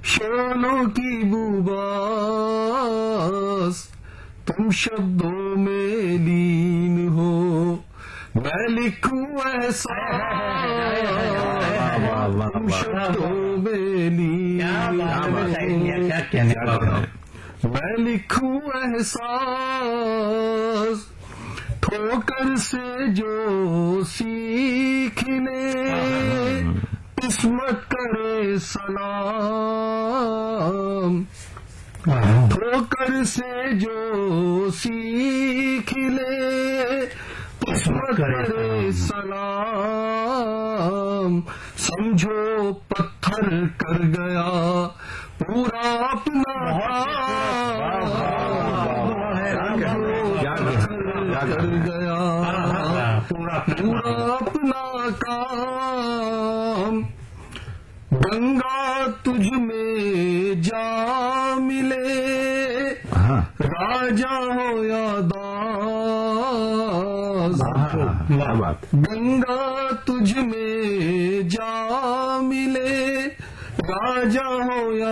शोलों की बुबास, तुम शब्दों में लीन हो, मैं लिखूं एहसास, तुम शब्दों में लीन हो, मैं लिखूं एहसास, ठोकर से जो सीख ले, किस्मत करे सलाम, ठोकर से जो सीख ले, किस्मत करे सलाम, समझो पत्थर कर गया पूरा अपना कर गया पूरा अपना काम, गंगा तुझ में जा मिले, राजा हो या दास, गंगा तुझ में जा मिले, राजा हो या